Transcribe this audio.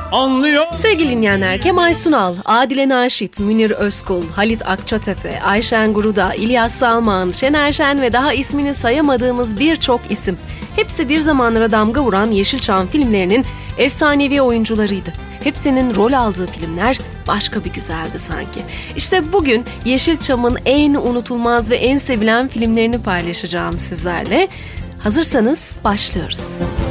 anlıyor. Sevgili dinleyenler, Kemal Sunal, Adile Naşit, Münir Özkul, Halit Akçatepe, Ayşen Guruda, İlyas Salman, Şener Şen ve daha ismini sayamadığımız birçok isim. Hepsi bir zamanlara damga vuran Yeşilçam filmlerinin efsanevi oyuncularıydı. Hepsinin rol aldığı filmler başka bir güzeldi sanki. İşte bugün Yeşilçam'ın en unutulmaz ve en sevilen filmlerini paylaşacağım sizlerle. Hazırsanız başlıyoruz.